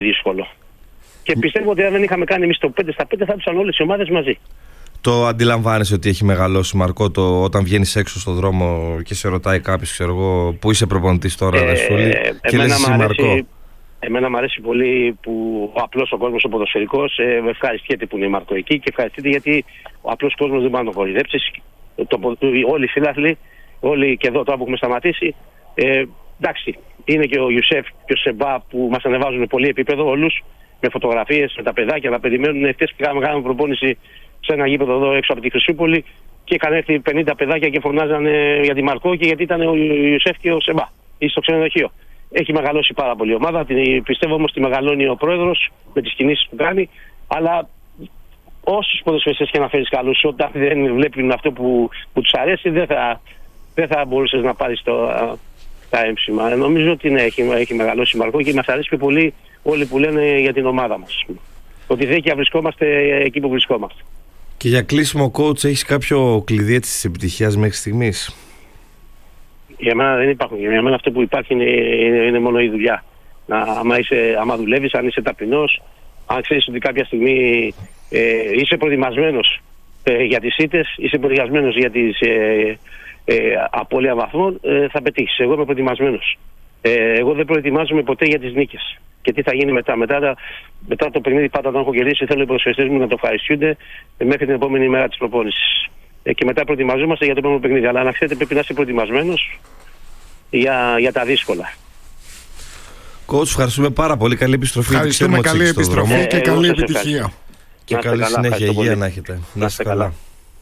δύσκολο. Και πιστεύω ότι αν δεν είχαμε κάνει εμείς το 5-5 θα έψαν όλες οι ομάδες μαζί. Το αντιλαμβάνεσαι ότι έχει μεγαλώσει, Μαρκό, όταν βγαίνεις έξω στον δρόμο και σε ρωτάει κάποιος, ξέρω εγώ, που είσαι προπονητής τώρα, Ρεσούλη, και λες εσύ Μαρκό? Εμένα μου αρέσει πολύ που ο απλός ο κόσμος, ο ποδοσφαιρικός, ευχαριστιέται που είναι Μαρκό εκεί και ευχαριστείται γιατί ο απλός κόσμος δεν πάει να το κορυδέψει. Όλοι οι φίλαθλοι, όλοι και εδώ τώρα που έχουμε σταματήσει, εντάξει, είναι και ο Ιουσέφ και ο Σεμπά που μας ανεβάζουν πολύ επίπεδο όλους, με φωτογραφίες, με τα παιδάκια να περιμένουν. Χτες κάναμε προπόνηση σε ένα γήπεδο εδώ έξω από τη Χρυσούπολη και είχαν έρθει 50 παιδάκια και φωνάζανε για τη Μαρκό και γιατί ήταν ο Ιουσέφ και ο Σεμπά ή στο ξενοδοχείο. Έχει μεγαλώσει πάρα πολύ η ομάδα. Πιστεύω όμως ότι μεγαλώνει ο πρόεδρος με τις κινήσεις που κάνει. Αλλά όσους ποδοσφαιριστές και να φέρεις καλούς, όταν δεν βλέπουν αυτό που τους αρέσει, δεν θα μπορούσες να πάρεις τα έμψημα. Νομίζω ότι ναι, έχει μεγαλώσει η Μαρκό και μας αρέσει και πολύ όλοι που λένε για την ομάδα μας. Ότι δίκαια βρισκόμαστε εκεί που βρισκόμαστε. Και για κλείσιμο, coach, έχεις κάποιο κλειδί της επιτυχίας μέχρι στιγμής? Για μένα δεν υπάρχουν. Για μένα αυτό που υπάρχει είναι μόνο η δουλειά. Άμα δουλεύεις, αν είσαι ταπεινός, αν ξέρεις ότι κάποια στιγμή είσαι προετοιμασμένος για τις ήττες, είσαι προετοιμασμένος για τις απώλεια βαθμών, θα πετύχεις. Εγώ είμαι προετοιμασμένος. Εγώ δεν προετοιμάζομαι ποτέ για τις νίκες. Και τι θα γίνει μετά. Μετά το παιχνίδι, πάντα όταν έχω κερδίσει, θέλω οι ποδοσφαιριστές μου να το ευχαριστούνται μέχρι την επόμενη μέρα της προπόνησης. Και μετά προετοιμαζόμαστε για το επόμενο παιχνίδι. Αλλά να ξέρετε, πρέπει να είσαι προετοιμασμένος για τα δύσκολα. Coach, ευχαριστούμε πάρα πολύ. Καλή επιστροφή. Ευχαριστούμε, καλή επιστροφή και καλή επιτυχία. Και καλή συνέχεια. Υγεία να έχετε. Να είστε καλά.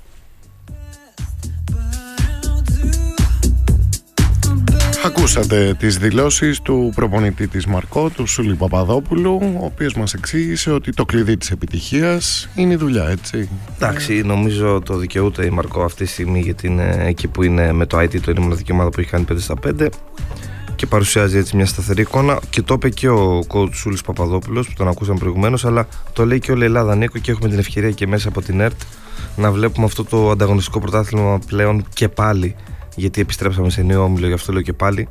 Ακούσατε τις δηλώσεις του προπονητή της Μαρκό, του Σούλη Παπαδόπουλου, ο οποίος μας εξήγησε ότι το κλειδί της επιτυχίας είναι η δουλειά, έτσι. Εντάξει, νομίζω το δικαιούται η Μαρκό αυτή τη στιγμή, γιατί είναι εκεί που είναι με το IT, το είναι η μοναδική ομάδα που έχει κάνει 5-5 και παρουσιάζει έτσι μια σταθερή εικόνα. Και το είπε και ο coach Σούλης Παπαδόπουλος που τον ακούσαμε προηγουμένως, αλλά το λέει και όλη η Ελλάδα, Νίκο, και έχουμε την ευκαιρία και μέσα από την ΕΡΤ να βλέπουμε αυτό το ανταγωνιστικό πρωτάθλημα πλέον και πάλι. Γιατί επιστρέψαμε σε νέο όμιλο, γι' αυτό λέω και πάλι.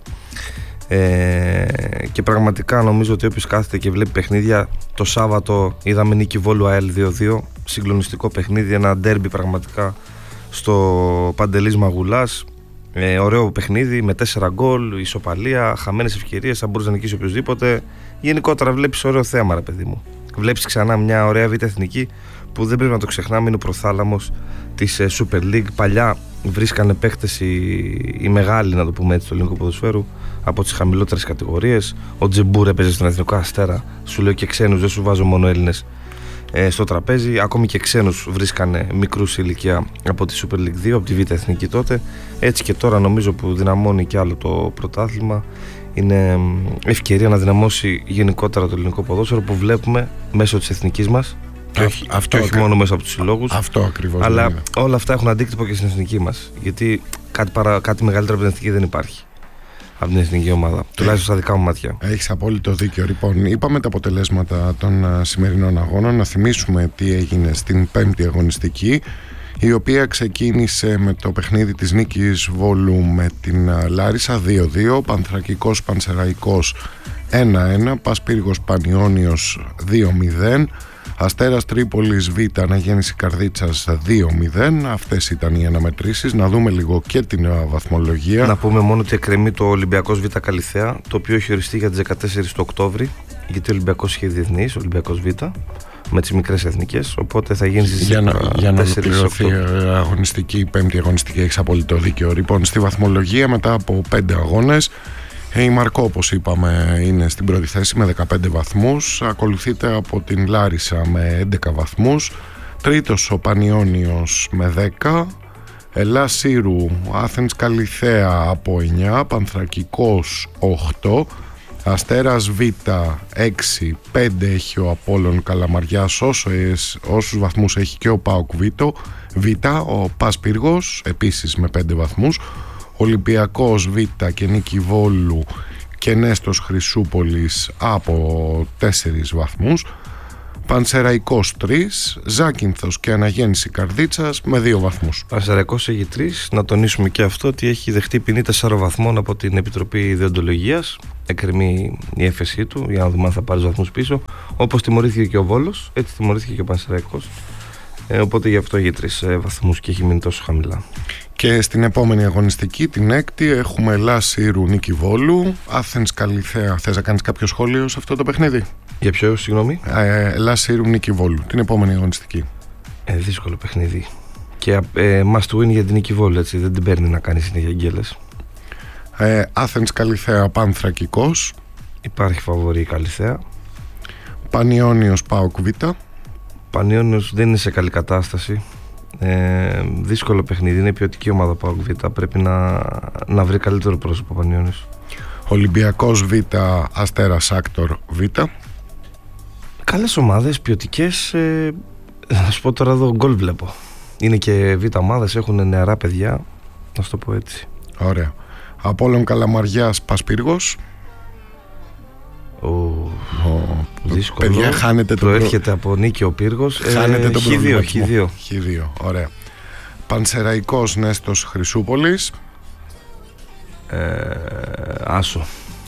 Και πραγματικά νομίζω ότι όποιος κάθεται και βλέπει παιχνίδια, το Σάββατο είδαμε νίκη Βόλου ΑΕΛ 2-2, συγκλονιστικό παιχνίδι, ένα ντέρμπι πραγματικά στο Παντελής Μαγουλάς. Ωραίο παιχνίδι με 4 γκολ, ισοπαλία, χαμένες ευκαιρίες, θα μπορούσε να νικήσει οποιοδήποτε. Γενικότερα βλέπεις ωραίο θέαμα, ρε παιδί μου. Βλέπεις ξανά μια ωραία β' εθνική που δεν πρέπει να το ξεχνάμε, είναι ο προθάλαμος της Super League. Παλιά βρίσκανε παίχτες οι μεγάλοι, να το πούμε έτσι, του ελληνικού ποδοσφαίρου από τις χαμηλότερες κατηγορίες. Ο Τζεμπούρ έπαιζε στον Εθνικό Αστέρα. Σου λέω και ξένους, δεν σου βάζω μόνο Έλληνες στο τραπέζι. Ακόμη και ξένους βρίσκανε μικρούς σε ηλικία από τη Super League 2, από τη Β' Εθνική τότε. Έτσι και τώρα νομίζω που δυναμώνει κι άλλο το πρωτάθλημα. Είναι ευκαιρία να δυναμώσει γενικότερα το ελληνικό ποδόσφαιρο που βλέπουμε μέσω της εθνικής μας. Και όχι μόνο μέσα από τους συλλόγους. Αυτό ακριβώς. Αλλά είναι. Όλα αυτά έχουν αντίκτυπο και στην εθνική μας. Γιατί κάτι μεγαλύτερο από την εθνική δεν υπάρχει. Από την εθνική ομάδα. Τουλάχιστον στα δικά μου μάτια. Έχεις απόλυτο δίκιο. Λοιπόν, είπαμε τα αποτελέσματα των σημερινών αγώνων. Να θυμίσουμε τι έγινε στην 5η αγωνιστική, η οποία ξεκίνησε με το παιχνίδι της νίκης Βόλου με την Λάρισα 2-2, Πανθρακικός Πανσεραϊκός 1-1, Πασπύργος Πανιώνιος 2-0, Αστέρας Τρίπολης Β' Αναγέννηση Καρδίτσας 2-0. Αυτές ήταν οι αναμετρήσεις. Να δούμε λίγο και την βαθμολογία. Να πούμε μόνο ότι εκκρεμεί το Ολυμπιακός Β' Καλιθέα, το οποίο έχει οριστεί για τις 14 του Οκτώβρη, γιατί ο Ολυμπιακός είχε διεθνής, ο Ολυμπιακός Β' με τις μικρές εθνικές, οπότε θα γίνει στις 4 για να ολοκληρωθεί η αγωνιστική, η 5η αγωνιστική. Έχεις απόλυτο δίκιο. Λοιπόν, στη βαθμολογία μετά από 5 αγώνες, η Μαρκό, όπως είπαμε, είναι στην πρώτη θέση με 15 βαθμούς. Ακολουθείται από την Λάρισα με 11 βαθμούς. Τρίτος ο Πανιώνιος με 10. Ελλάς Σύρου, Άθενς Καλιθέα από 9. Πανθρακικός 8. Αστέρας Β 6, 5 έχει ο Απόλλων Καλαμαριάς, όσους βαθμούς έχει και ο ΠΑΟΚ Β, ο Πασπύργος επίσης με 5 βαθμούς, Ολυμπιακός Β και Νίκη Βόλου και Νέστος Χρυσούπολης από 4 βαθμούς, Πανσεραϊκός 3, Ζάκυνθος και Αναγέννηση Καρδίτσας με 2 βαθμούς. Πανσεραϊκός έχει 3. Να τονίσουμε και αυτό ότι έχει δεχτεί ποινή 4 βαθμών από την Επιτροπή Διοντολογίας. Εκκρεμεί η έφεσή του για να δούμε αν θα πάρει βαθμούς πίσω. Όπως τιμωρήθηκε και ο Βόλος, έτσι τιμωρήθηκε και ο Πανσεραϊκός. Οπότε γι' αυτό έχει 3 βαθμούς και έχει μείνει τόσο χαμηλά. Και στην επόμενη αγωνιστική, την 6η, έχουμε Ελλάς Ήρου Νίκη Βόλου, Άθενς Καλιθέα. Θες να κάνεις κάποιο σχόλιο σε αυτό το παιχνίδι? Για ποιο, συγγνώμη? Ελλάς Ήρου Νίκη Βόλου, την επόμενη αγωνιστική. Δύσκολο παιχνίδι. Και must win για την Νίκη Βόλου, έτσι. Δεν την παίρνει να κάνει συνέχεια γκέλες. Άθενς Καλιθέα Πανθρακικός. Υπάρχει φαβορή η Καλιθέα. Πανιώνιος ΠΑΟΚ Β. Πανιώνιος δεν είναι σε καλή κατάσταση. Δύσκολο παιχνίδι. Είναι ποιοτική ομάδα ΠΑΟΚ Β. Πρέπει να βρει καλύτερο πρόσωπο ο Πανιώνιος. Ολυμπιακός Β. Αστέρας Άκτορ Β. Καλές ομάδες, ποιοτικές. Θα σου πω τώρα εδώ γκολ βλέπω. Είναι και Β ομάδες, έχουν νεαρά παιδιά. Να σου το πω έτσι. Ωραία. Απόλλων Καλαμαριάς Πασπύργος. Δύσκολο. Παιδιά, χάνετε το προέρχεται από νίκη ο Πύργος. Χάνετε τον προβληματισμό. Χ2. Ωραία. Πανσεραϊκός Νέστος Χρυσούπολης. Άσο.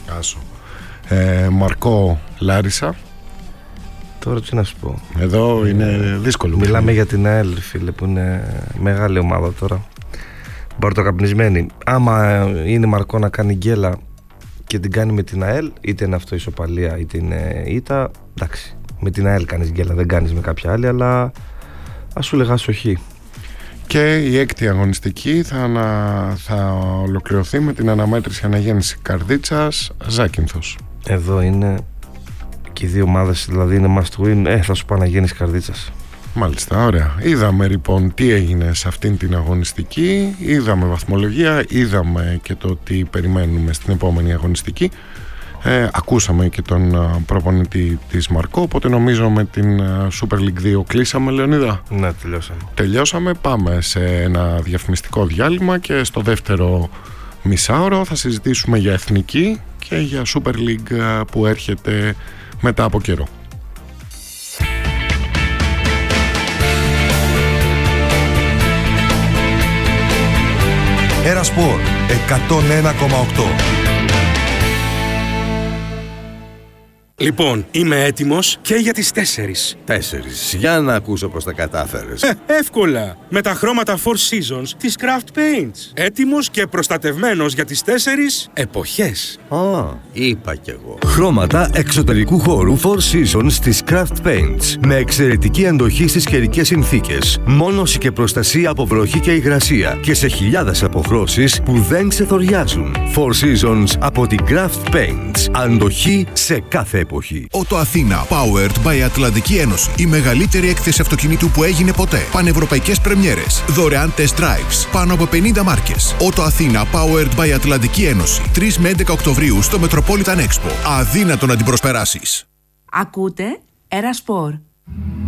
Μαρκό Λάρισα. Τώρα τι να σου πω. Εδώ είναι δύσκολο. Μιλάμε για την ΑΕΛ, φίλε, που είναι μεγάλη ομάδα τώρα. Μπαρτοκαπνισμένη. Άμα είναι Μαρκό να κάνει γκέλα και την κάνει με την ΑΕΛ, είτε είναι αυτό ισοπαλία είτε είναι ήττα, εντάξει. Με την ΑΕΛ κάνεις γκέλα, δεν κάνεις με κάποια άλλη, αλλά ας σου λέγα σοχή. Και η 6η αγωνιστική θα ολοκληρωθεί με την αναμέτρηση Αναγέννηση Καρδίτσας Ζάκυνθος. Εδώ είναι και οι δύο ομάδες, δηλαδή είναι must win. Θα σου πω Αναγέννηση Καρδίτσας. Μάλιστα, ωραία. Είδαμε λοιπόν τι έγινε σε αυτήν την αγωνιστική, είδαμε βαθμολογία, είδαμε και το τι περιμένουμε στην επόμενη αγωνιστική. Ακούσαμε και τον προπονητή της Μαρκό, οπότε νομίζω με την Super League 2 κλείσαμε, Λεωνίδα. Ναι, τελειώσαμε. Πάμε σε ένα διαφημιστικό διάλειμμα και στο δεύτερο μισάωρο θα συζητήσουμε για εθνική και για Super League που έρχεται μετά από καιρό. Ερασπορ 101,8. Λοιπόν, είμαι έτοιμος και για τις 4. 4. Για να ακούσω πως τα κατάφερες. Εύκολα. Με τα χρώματα Four Seasons της Craft Paints. Έτοιμος και προστατευμένος για τις 4 εποχές. Είπα κι εγώ. Χρώματα εξωτερικού χώρου Four Seasons της Craft Paints. Με εξαιρετική αντοχή στις καιρικές συνθήκες. Μόνωση και προστασία από βροχή και υγρασία. Και σε χιλιάδες αποχρώσεις που δεν ξεθοριάζουν. Four Seasons από την Craft Paints. Αντοχή σε κάθε εποχή. Ότο Αθήνα, powered by Ατλαντική Ένωση. Η μεγαλύτερη έκθεση αυτοκινήτου που έγινε ποτέ. Πανευρωπαϊκές πρεμιέρες. Δωρεάν test drives. Πάνω από 50 μάρκες. Ότο Αθήνα, powered by Ατλαντική Ένωση. 3 με 11 Οκτωβρίου στο Metropolitan Expo. Αδύνατο να την προσπεράσεις. Ακούτε Ερασπορ.